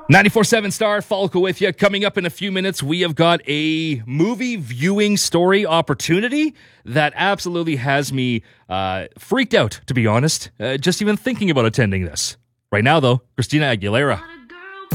94.7 Star, Falco with you. Coming up in a few minutes, we have got a movie viewing story opportunity that absolutely has me freaked out, to be honest, just even thinking about attending this. Right now, though, Christina Aguilera.